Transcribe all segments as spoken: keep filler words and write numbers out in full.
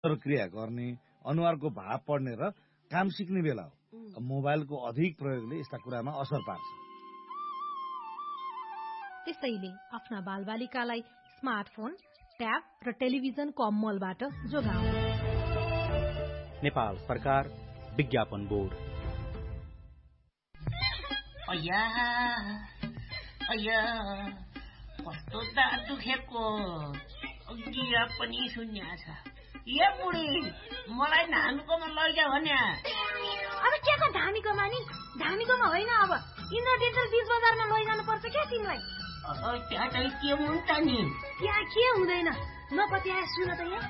क्रिया गर्ने, अनुहारको भाव पढ्ने र काम सिक्ने बेला हो। मोबाइलको अधिक प्रयोगले यस्ता कुरामा असर पार्छ। त्यसैले आफ्ना बालबालिकालाई स्मार्टफोन, ट्याब र टेलिभिजनको अम्मलबाट जोगाउनु। नेपाल सरकार विज्ञापन बोर्ड। अया अया कस्तो दाँत दुखेको, गिरा पनि शून्य छ। ए बुढी, मलाई धामीकोमा लैजा भन्या। अब के को धामीकोमा नि? धामीकोमा होइन, अब इन्द्र डेन्टल बीच बजारमा लैजानु पर्छ क्या तिमीलाई। त्यहाँ चाहिँ के हुन्छ नि? त्यहाँ के हुँदैन, नपत्याए सुन त यहाँ।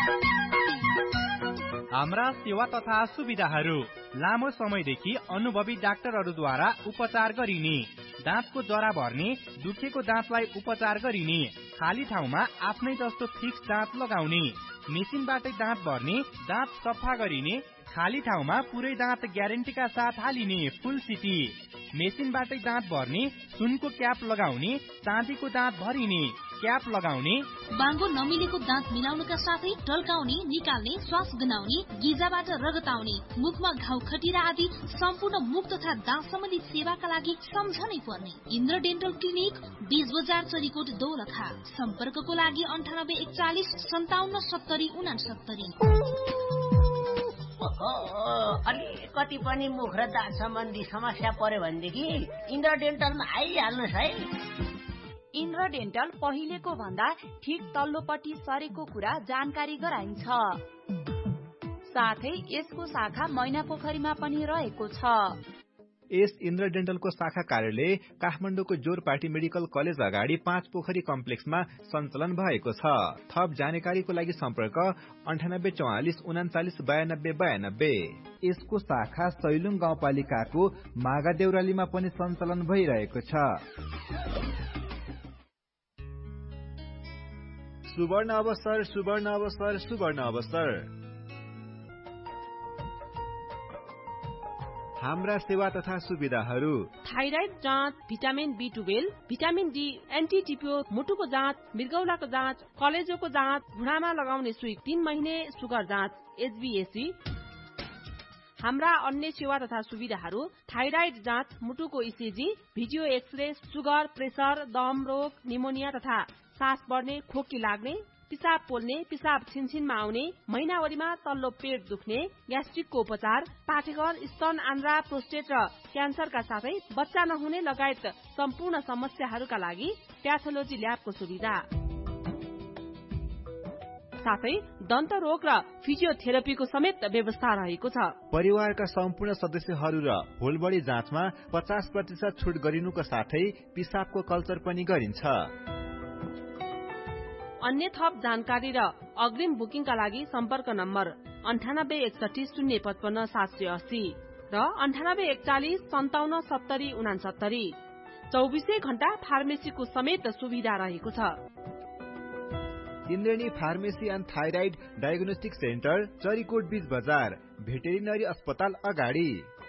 हाम्रा सेवा तथा सुविधाहरू लामो समयदेखि अनुभवी डाक्टरहरूद्वारा उपचार गरिने, दाँतको जरा भर्ने, दुखेको दाँतलाई उपचार गरिने, खाली ठाउँमा आफ्नै जस्तो फिक्स दाँत लगाउने, मेसिनबाटै दाँत भर्ने, दाँत सफा गरिने, खाली ठाउँमा पुरै दाँत ग्यारेन्टीका साथ हालिने फुल सिटी, मेसिनबाटै दाँत भर्ने, सुनको क्याप लगाउने, चाँदीको दाँत भरिने, क्याप लगाउने, बाङ्गो नमिलेको दाँत मिलाउनका साथै टल्काउने, निकाल्ने, श्वास गनाउने, गिजाबाट रगत आउने, मुखमा घाउ खटिरा आदि सम्पूर्ण मुख तथा दाँत सम्बन्धी सेवाका लागि सम्झनै पर्ने इन्द्र डेन्टल क्लिनिक, बीज बजार, चरीकोट, दोलखा। सम्पर्कको लागि अन्ठानब्बे एकचालिस सन्ताउन्न सत्तरी उनासत्तरी। अलिकति पनि मुख र दाँत सम्बन्धी समस्या पर्यो भनेदेखि इन्द्र डेन्टलमा आइहाल्नुहोस् है। इन्द्र डेन्टल पहिलेको भन्दा ठिक तल्लोपट्टि सरेको कुरा जानकारी गराइन्छ। साथै यसको शाखा मैना पोखरीमा पनि रहेको छ। यस इन्द्र डेन्टलको शाखा कार्यालय काठमाडौँको जोरपाटी मेडिकल कलेज अगाडि पाँच पोखरी कम्प्लेक्समा सञ्चालन भएको छ। थप जानकारीको लागि सम्पर्क अन्ठानब्बे चौवालिस उनाचालिस बयानब्बे बयानब्बे। यसको शाखा सैलुङ गाउँपालिकाको मागा देउरालीमा पनि सञ्चालन भइरहेको छ। सुवर्ण अवसर, सुवर्ण अवसर, सुवर्ण अवसर। हाम्रा सेवा तथा सुविधाहरू थाइराइड जाँच, vitamin be twelve, vitamin D, anti टिपियो, मुटुको जाँच, मृगौलाको जाँच, कलेजोको जाँच, घुँडामा लगाउने सुई, तीन महिने सुगर जाँच, एचबीएसी। हाम्रा अन्य सेवा तथा सुविधाहरू थाइराइड जाँच, मुटुको ECG, video x-ray, sugar, pressure, दम रोग, निमोनिया तथा सास बढ्ने, खोकी लाग्ने, पिसाब पोल्ने, पिसाब छिनछिनमा आउने, महिनावरीमा तल्लो पेट दुख्ने, ग्यास्ट्रिकको उपचार, पाठेघर, स्तन, आन्द्रा, प्रोस्टेट र क्यान्सरका साथै बच्चा नहुने लगायत सम्पूर्ण समस्याहरूका लागि प्याथोलोजी ल्याबको सुविधा। साथै दन्त रोग र फिजियोथेरापीको समेत व्यवस्था रहेको छ। परिवारका सम्पूर्ण सदस्यहरू र होलबडी जाँचमा पचास प्रतिशत छुट गरिनुको साथै पिसाबको कल्चर पनि गरिन्छ। अन्य थप जानकारी र अग्रिम बुकिङका लागि सम्पर्क नम्बर अन्ठानब्बे एकसठी शून्य पचपन्न सात सय अस्सी र अन्ठानब्बे एकचालिस सन्ताउन्न सत्तरी उनासत्तरी। चौबिसै घण्टा फार्मेसीको समेत सुविधा रहेको छ। इन्द्रेणी pharmacy and thyroid diagnostic centre, Charikot बीच बजार, भेटेरिनरी अस्पताल अगाडि।